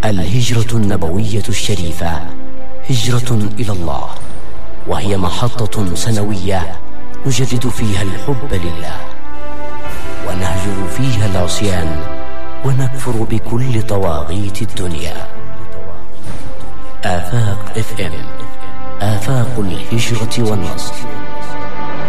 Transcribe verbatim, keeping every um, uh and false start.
الهجرة النبوية الشريفة هجرة إلى الله، وهي محطة سنوية نجدد فيها الحب لله، ونهجر فيها العصيان، ونكفر بكل طواغيت الدنيا. آفاق اف ام، آفاق الهجرة والنصر.